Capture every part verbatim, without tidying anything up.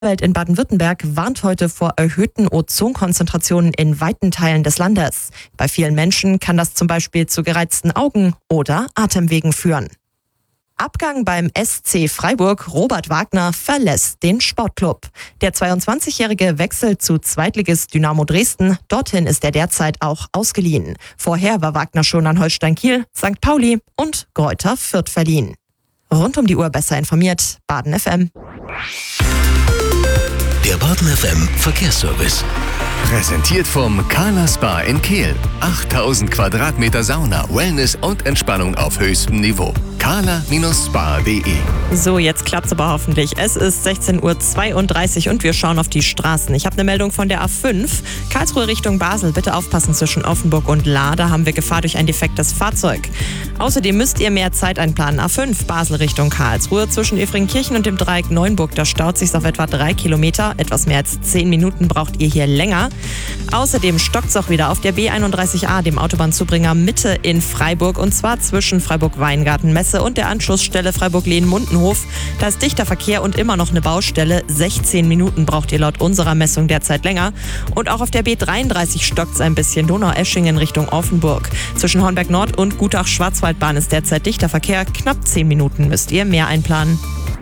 Welt in Baden-Württemberg warnt heute vor erhöhten Ozonkonzentrationen in weiten Teilen des Landes. Bei vielen Menschen kann das zum Beispiel zu gereizten Augen oder Atemwegen führen. Abgang beim S C Freiburg. Robert Wagner verlässt den Sportclub. Der zweiundzwanzigjährige wechselt zu Zweitligist Dynamo Dresden. Dorthin ist er derzeit auch ausgeliehen. Vorher war Wagner schon an Holstein Kiel, Sankt Pauli und Greuther Fürth verliehen. Rund um die Uhr besser informiert, Baden F M. Der Baden F M Verkehrsservice. Präsentiert vom Carla Spa in Kehl. achttausend Quadratmeter Sauna, Wellness und Entspannung auf höchstem Niveau. carla Spa punkt de. So, jetzt klappt's aber hoffentlich. Es ist sechzehn Uhr zweiunddreißig und wir schauen auf die Straßen. Ich habe eine Meldung von der A fünf. Karlsruhe Richtung Basel. Bitte aufpassen zwischen Offenburg und Lahr. Da haben wir Gefahr durch ein defektes Fahrzeug. Außerdem müsst ihr mehr Zeit einplanen. A fünf Basel Richtung Karlsruhe. Zwischen Efringkirchen und dem Dreieck Neuenburg. Da staut sich's auf etwa drei Kilometer. Etwas mehr als zehn Minuten braucht ihr hier länger. Außerdem stockt's auch wieder auf der B einunddreißig A, dem Autobahnzubringer Mitte in Freiburg. Und zwar zwischen Freiburg-Weingarten-Messe und der Anschlussstelle Freiburg-Lehn-Mundenhof. Da ist dichter Verkehr und immer noch eine Baustelle. sechzehn Minuten braucht ihr laut unserer Messung derzeit länger. Und auch auf der B dreiunddreißig stockt's ein bisschen. Donau-Eschingen Richtung Offenburg. Zwischen Hornberg Nord und Gutach-Schwarzwaldbahn ist derzeit dichter Verkehr. Knapp zehn Minuten müsst ihr mehr einplanen.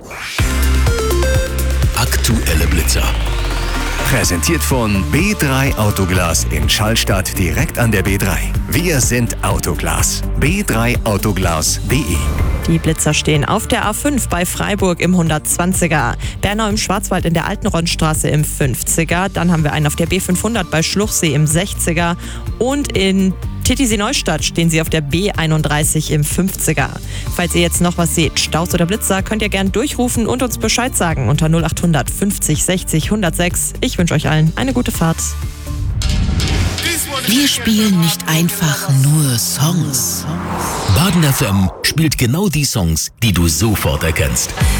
Aktuelle Blitzer. Präsentiert von B drei Autoglas in Schallstadt direkt an der B drei. Wir sind Autoglas. b drei autoglas punkt de. Die Blitzer stehen auf der A fünf bei Freiburg im hundertzwanziger, Bernau im Schwarzwald in der Altenronnstraße im fünfziger, dann haben wir einen auf der B fünfhundert bei Schluchsee im sechziger und in Titisee-Neustadt stehen sie auf der B einunddreißig im fünfziger. Falls ihr jetzt noch was seht, Staus oder Blitzer, könnt ihr gern durchrufen und uns Bescheid sagen unter null achthundert fünfzig sechzig hundertsechs. Ich wünsche euch allen eine gute Fahrt. Wir spielen nicht einfach nur Songs. Baden F M spielt genau die Songs, die du sofort erkennst.